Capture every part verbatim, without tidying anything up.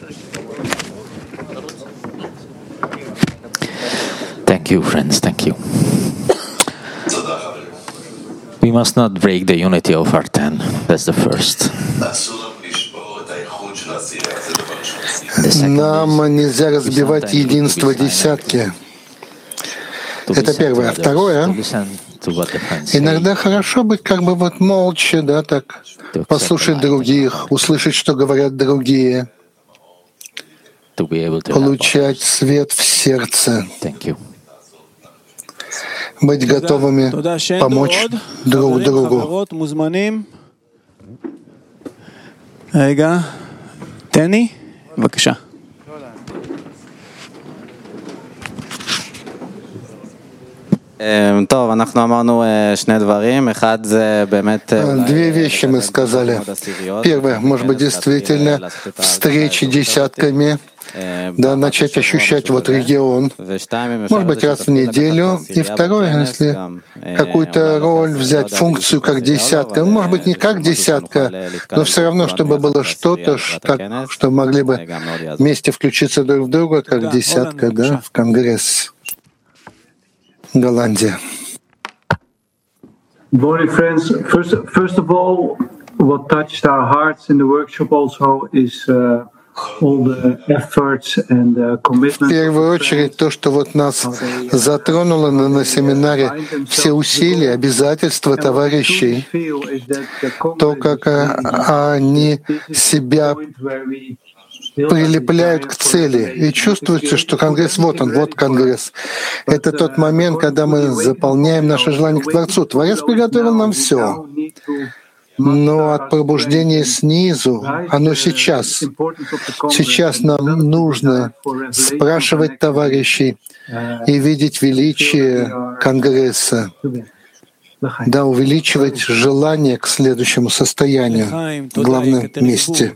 Thank you, friends. Thank you. We must not break the unity of our ten. That's the first. Нам нельзя разбивать единство десятки. Это первое. Второе. Иногда хорошо быть как бы вот молча, да, так, послушать других, услышать, что говорят другие, получать свет в сердце, быть готовыми помочь друг другу. Тени, בבקשה. טוב, אנחנו אמרנו שני дворим. אחד זה באמת... Две вещи мы сказали. Первое, может быть, действительно встречи десятками, да, начать ощущать вот регион, может быть, раз в неделю. И второе, если какую-то роль взять, функцию как десятка, может быть, не как десятка, но все равно, чтобы было что-то, так, что могли бы вместе включиться друг в друга, как десятка, да, в Конгресс. Голландия. Dear friends, first, first of all, what touched our hearts in the workshop also is uh, all the efforts and the commitment. В первую очередь, то, что вот нас затронуло на, на семинаре, все усилия, обязательства товарищей, то, как они себя прилепляют к цели. И чувствуется, что Конгресс, вот он, вот Конгресс. Это тот момент, когда мы заполняем наше желание к Творцу. Творец приготовил нам все. Но от пробуждения снизу, оно сейчас. Сейчас нам нужно спрашивать товарищей и видеть величие Конгресса. Да, увеличивать желание к следующему состоянию в главном месте.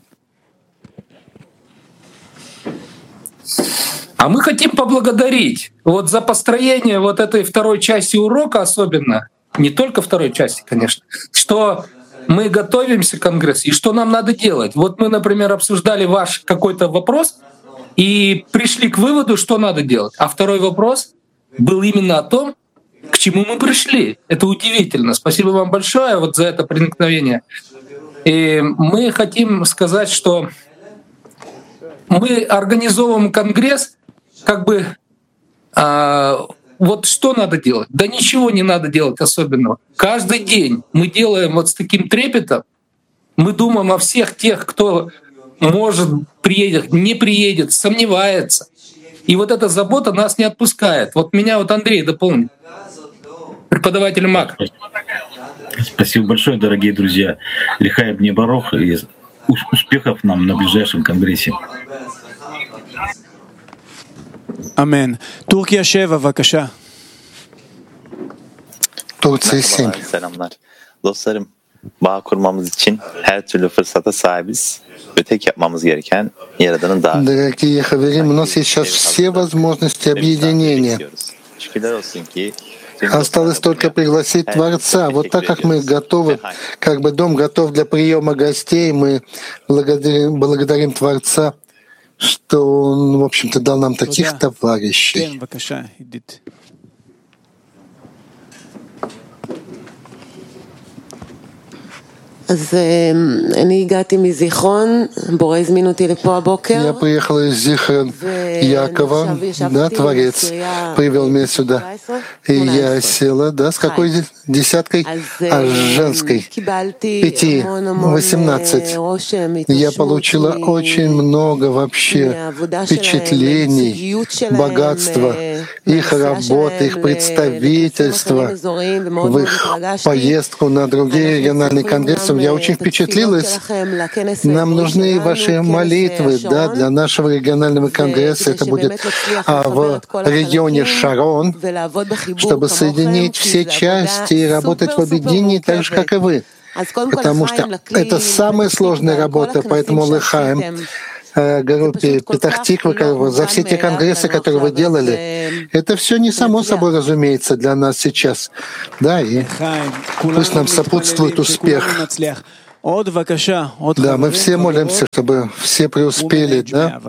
А мы хотим поблагодарить вот за построение вот этой второй части урока особенно, не только второй части, конечно, что мы готовимся к Конгрессу и что нам надо делать. Вот мы, например, обсуждали ваш какой-то вопрос и пришли к выводу, что надо делать. А второй вопрос был именно о том, к чему мы пришли. Это удивительно. Спасибо вам большое вот за это проникновение. И мы хотим сказать, что мы организовываем Конгресс, как бы а, вот что надо делать? Да ничего не надо делать особенного. Каждый день мы делаем вот с таким трепетом, мы думаем о всех тех, кто может приедет, не приедет, сомневается. И вот эта забота нас не отпускает. Вот меня вот Андрей дополнит, преподаватель МАК. Спасибо большое, дорогие друзья. Лихай бне барох и успехов нам на ближайшем Конгрессе. Amen. Türkiye שבע, בבקשה. Турция семь. Selamlar. Dostlarım, bağ kurmamız için her türlü fırsata sahibiz. Ve tek yapmamız gereken Yaradan'ın davetini. Дорогие хаверим, у нас есть сейчас все возможности объединения. Şükürler olsun ki Осталось только пригласить Творца. Вот так как мы готовы, как бы дом готов для приема гостей, мы благодарим, благодарим Творца, что Он, в общем-то, дал нам таких товарищей. אז אני הגעתי מזיכרון, בורא הזמין אותי לפה הבוקר. Я приехала из Зихрон Якова, да, Творец привел меня сюда. И я села, да, с какой десяткой? А с женской. Пяти, восемнадцать. Я получила очень много вообще впечатлений, богатства, их работы, их представительства, в их поездку на другие региональные конгрессы. Я очень впечатлилась. Нам нужны ваши молитвы, да, для нашего регионального конгресса. Это будет а, в регионе Шарон, чтобы соединить все части и работать в объединении так же, как и вы. Потому что это самая сложная работа, поэтому лыхаем группе Петах-Тиква, за все те конгрессы, которые вы делали. Это все не само собой разумеется для нас сейчас. Да, и пусть нам сопутствует успех. Да, мы все молимся, чтобы все преуспели, да?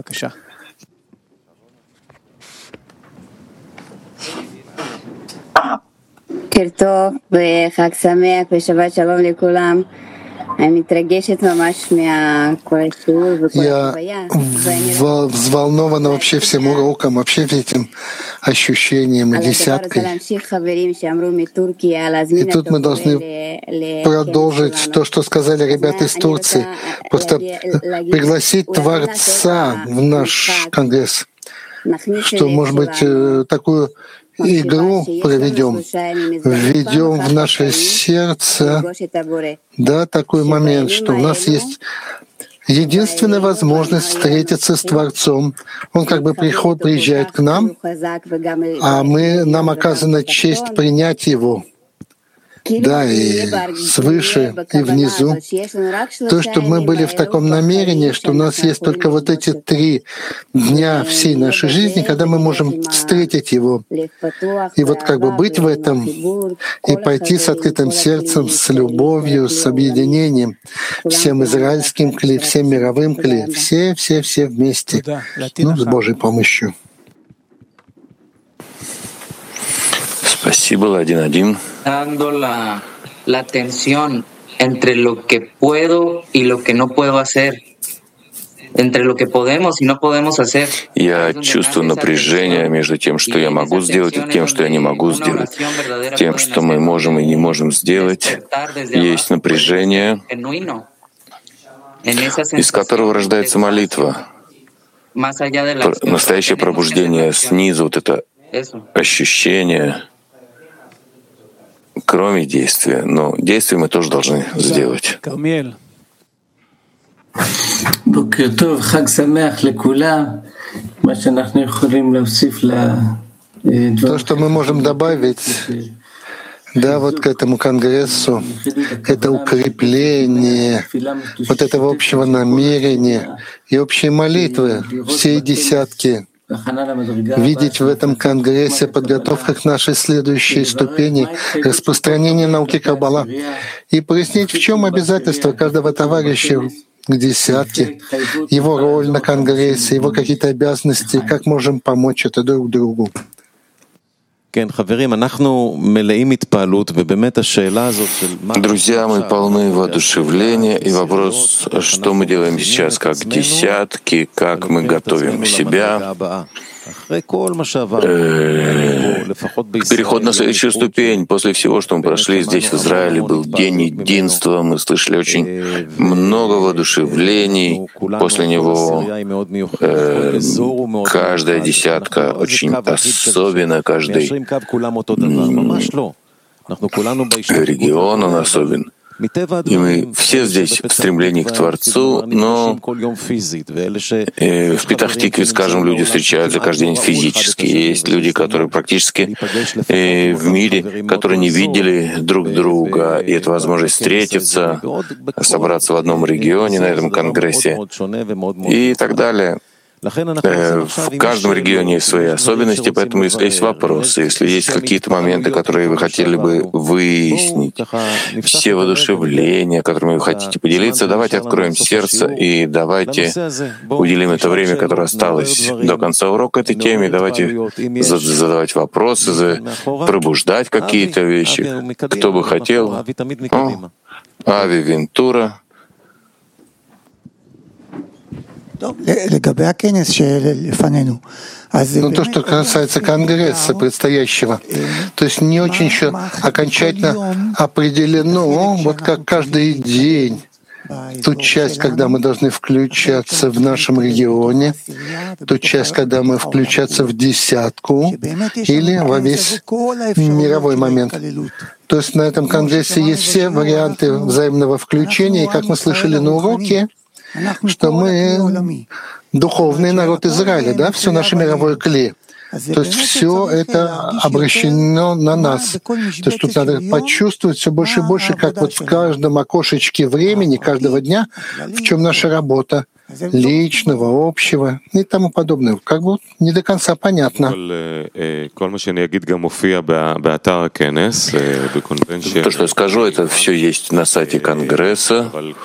בוקר טוב וחג שמח ושבת שלום לכולם. אני מתרגשת ממש מהכל השיעור וכל החוויה. Я взволнована вообще всем уроком, вообще этим ощущением и десяткой. И тут мы должны продолжить то, что сказали ребята из Турции. Просто пригласить Творца в наш конгресс. Что, может быть, такую игру проведем, введем в наше сердце, да, такой момент, что у нас есть единственная возможность встретиться с Творцом. Он как бы приход, приезжает к нам, а мы, нам оказана честь принять Его. Да, и свыше, и внизу. То, что мы были в таком намерении, что у нас есть только вот эти три дня всей нашей жизни, когда мы можем встретить Его. И вот как бы быть в этом, и пойти с открытым сердцем, с любовью, с объединением, всем израильским кли, всем мировым кли, все-все-все вместе, ну, с Божьей помощью. Спасибо, один-один. Dando la, la tensión entre lo que puedo y lo que no puedo hacer, entre lo que podemos y no podemos hacer. Я чувствую напряжение между тем, что я могу сделать, и тем, что я не могу сделать. Тем, что мы можем и не можем сделать, есть напряжение, из которого рождается молитва. Настоящее пробуждение снизу, вот это ощущение, кроме действия. Но действия мы тоже должны сделать. То, что мы можем добавить, да, вот к этому конгрессу, это укрепление вот этого общего намерения и общей молитвы, всей десятки, видеть в этом конгрессе подготовку к нашей следующей ступени распространения науки Каббала и прояснить, в чем обязательства каждого товарища к десятке, его роль на конгрессе, его какие-то обязанности, как можем помочь это друг другу. Друзья, мы полны воодушевления, и вопрос, что мы делаем сейчас как десятки, как мы готовим себя. Переход на следующую ступень. После всего, что мы прошли здесь, в Израиле, был день единства. Мы слышали очень много воодушевлений. После него э, каждая десятка очень особенная, каждый регион он особен. И мы все здесь в стремлении к Творцу, но в Петах-Тикве, скажем, люди встречаются каждый день физически. Есть люди, которые практически в мире, которые не видели друг друга, и это возможность встретиться, собраться в одном регионе на этом конгрессе и так далее. В каждом регионе есть свои особенности, поэтому если есть вопросы, если есть какие-то моменты, которые вы хотели бы выяснить, все воодушевления, которыми вы хотите поделиться, давайте откроем сердце и давайте уделим это время, которое осталось до конца урока этой теме, давайте задавать вопросы, пробуждать какие-то вещи. Кто бы хотел? О, Ави Вентура. Ну, то, что касается конгресса предстоящего, то есть не очень еще окончательно определено, вот как каждый день, ту часть, когда мы должны включаться в нашем регионе, ту часть, когда мы включаться в десятку или во весь мировой момент. То есть на этом конгрессе есть все варианты взаимного включения, и как мы слышали на уроке, что мы духовный народ Израиля, да, все наше мировое кли. То есть все это обращено на нас. То есть тут надо почувствовать все больше и больше, как вот в каждом окошечке времени, каждого дня, в чем наша работа, личного, общего и тому подобное. Как бы не до конца понятно. То, что я скажу, это все есть на сайте Конгресса.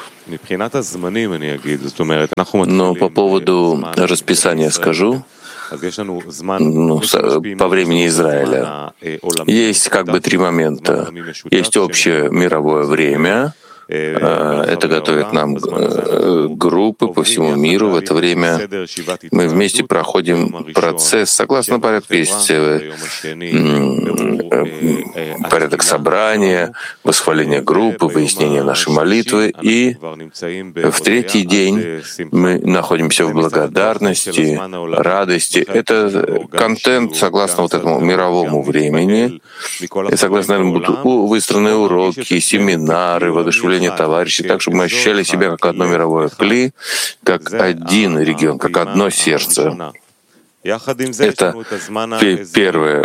Но по поводу расписания скажу, ну, по времени Израиля. Есть как бы три момента. Есть общее мировое время. Это готовят нам группы по всему миру. В это время мы вместе проходим процесс согласно порядку. Есть порядок собрания, восхваления группы, выяснения нашей молитвы. И в третий день мы находимся в благодарности, радости. Это контент согласно вот этому мировому времени. И согласно этому будут выстроены уроки, семинары, воодушевление товарищей, так, чтобы мы ощущали себя как одно мировое кли, как один регион, как одно сердце. Это первая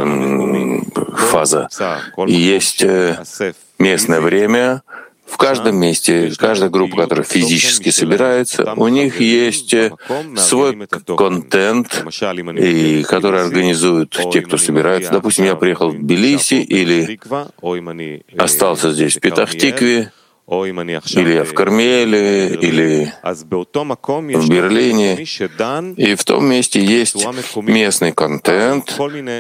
э, фаза. Есть э, местное время. В каждом месте, каждая группа, которая физически собирается, у них есть свой контент, и который организуют те, кто собирается. Допустим, я приехал в Тбилиси или остался здесь в Петах-Тикве, или я в Кармеле, или в Берлине. И в том месте есть местный контент,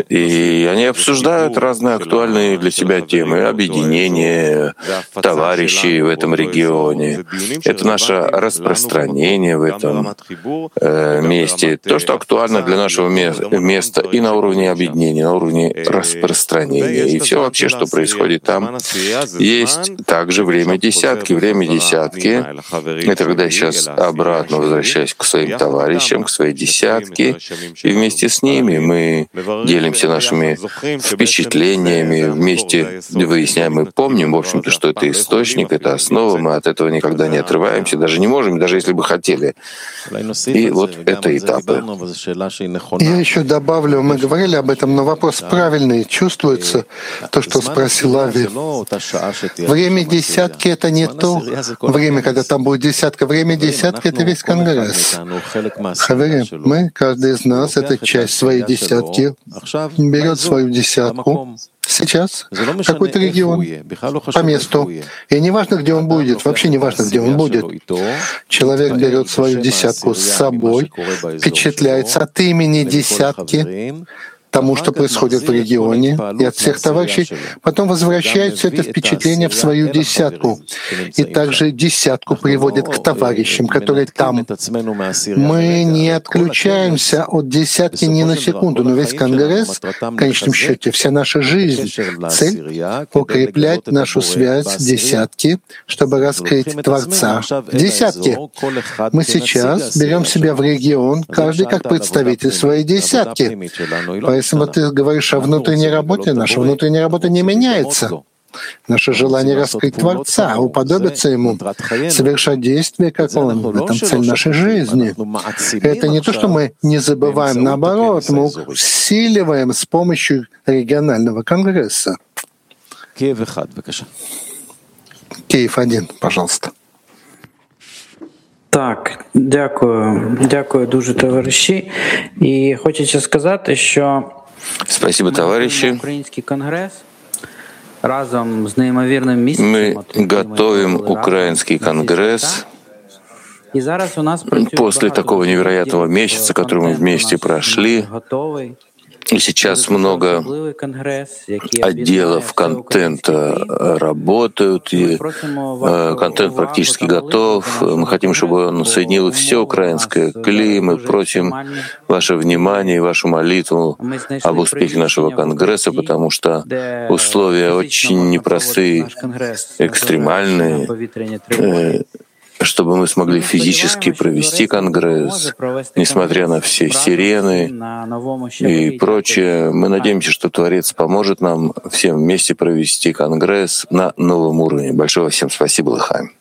и они обсуждают разные актуальные для себя темы, объединения товарищей в этом регионе. Это наше распространение в этом э, месте. То, что актуально для нашего места и на уровне объединения, на уровне распространения. И все вообще, что происходит там. Есть также время десятки. Десятки, время десятки. Это когда я сейчас обратно возвращаюсь к своим товарищам, к своей десятке, и вместе с ними мы делимся нашими впечатлениями, вместе выясняем и помним, в общем-то, что это источник, это основа, мы от этого никогда не отрываемся, даже не можем, даже если бы хотели. И вот это этапы. Я еще добавлю, мы говорили об этом, но вопрос правильный, чувствуется то, что спросил Ави. Время десятки — это не то время, когда там будет десятка. Время десятки — это весь Конгресс. Хаверим, мы, каждый из нас, это часть своей десятки, берет свою десятку сейчас, какой-то регион, по месту. И не важно, где он будет, вообще не важно, где он будет. Человек берет свою десятку с собой, впечатляется от имени десятки, тому, что происходит в регионе, и от всех товарищей, потом возвращает все это впечатление в свою десятку. И также десятку приводит к товарищам, которые там. Мы не отключаемся от десятки ни на секунду, но весь Конгресс, в конечном счете, вся наша жизнь, цель — укреплять нашу связь с десятки, чтобы раскрыть Творца в десятке. Мы сейчас берем себя в регион, каждый как представитель своей десятки. Если ты говоришь о внутренней работе, наша внутренняя работа не меняется. Наше желание раскрыть Творца, уподобиться Ему, совершать действия, как Он. В этом цель нашей жизни. Это не то, что мы не забываем, наоборот, мы усиливаем с помощью регионального конгресса. Киев один, пожалуйста. Так, дякую, дякую дуже, товариші. І хочеться сказати, що Спасибо, товарищи. Український конгрес разом з неймовірним місцем. Мы готовим украинский конгресс. І зараз у нас после такого невероятного месяца, который мы вместе прошли. И сейчас много отделов контента работают, и контент практически готов. Мы хотим, чтобы он соединил все украинское кли. Мы просим ваше внимание и вашу молитву об успехе нашего конгресса, потому что условия очень непростые, экстремальные, чтобы мы смогли физически провести конгресс, несмотря на все сирены и прочее. Мы надеемся, что Творец поможет нам всем вместе провести конгресс на новом уровне. Большое всем спасибо, Лахаим.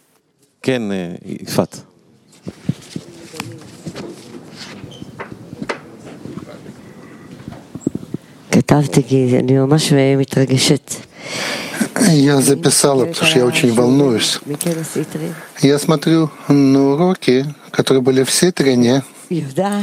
Я записала, потому что я очень волнуюсь. Я смотрю на уроки, которые были в Ситрине, и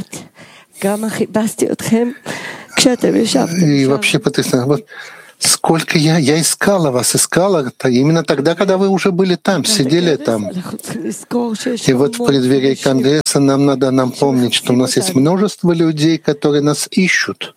вообще потрясающе. Вот сколько я, я искала вас, искала именно тогда, когда вы уже были там, сидели там. И вот в преддверии Конгресса нам надо нам помнить, что у нас есть множество людей, которые нас ищут.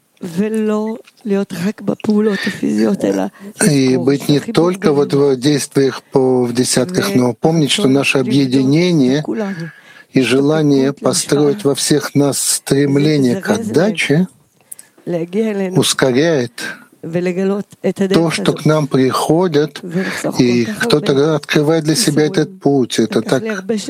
И быть не только вот в действиях по в десятках, но помнить, что наше объединение и желание построить во всех нас стремление к отдаче ускоряет то, что к нам приходят, и кто-то открывает для себя этот путь. Это так.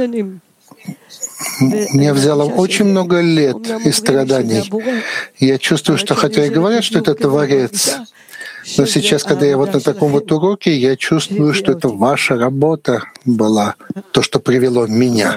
Меня взяло очень много лет и страданий. Я чувствую, что хотя и говорят, что это Творец, но сейчас, когда я вот на таком вот уроке, я чувствую, что это ваша работа была, то, что привело меня.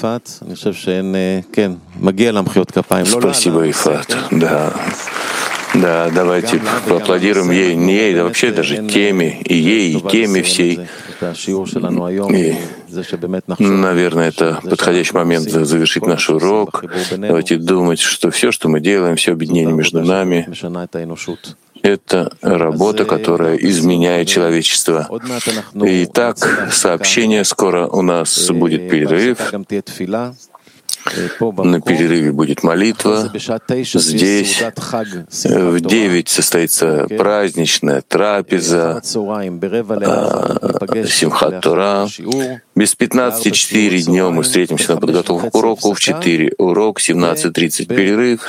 Спасибо, Ифат. Да. Да, давайте поаплодируем ей, не ей, да вообще даже теме, и ей, и теме всей. И, наверное, это подходящий момент завершить наш урок. Давайте думать, что все, что мы делаем, все объединение между нами, это работа, которая изменяет человечество. Итак, сообщение, скоро у нас будет перерыв. На перерыве будет молитва. Здесь в девять состоится праздничная трапеза, Симхат Тора. Без пятнадцати четыре днем мы встретимся на подготовку к уроку. В четыре урок, семнадцать тридцать перерыв.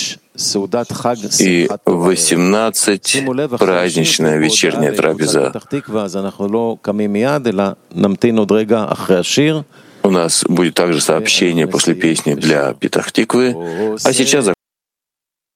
И в восемнадцать праздничная вечерняя трапеза. У нас будет также сообщение после песни для Петах-Тиквы. А сейчас